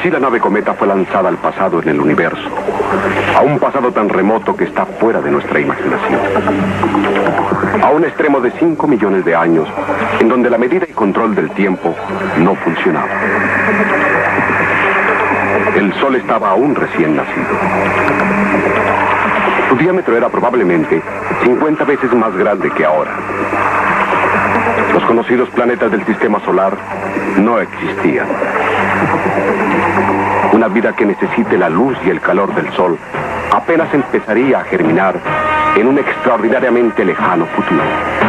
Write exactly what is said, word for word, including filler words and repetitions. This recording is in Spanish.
Así la nave cometa fue lanzada al pasado en el universo, a un pasado tan remoto que está fuera de nuestra imaginación. A un extremo de cinco millones de años, en donde la medida y control del tiempo no funcionaba. El Sol estaba aún recién nacido. Su diámetro era probablemente cincuenta veces más grande que ahora. Los conocidos planetas del sistema solar no existían. Una vida que necesite la luz y el calor del Sol apenas empezaría a germinar en un extraordinariamente lejano futuro.